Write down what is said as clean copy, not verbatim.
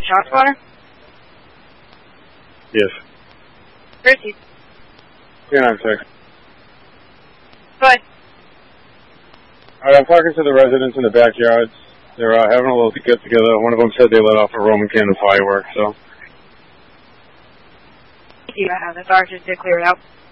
ShotSpotter? Yes. Proceed. Yeah, I'm sorry. Go ahead. Alright, I'm talking to the residents in the backyards. They're having a little get-together. One of them said they let off a Roman candle firework, so... Thank you. The sergeant did clear it out.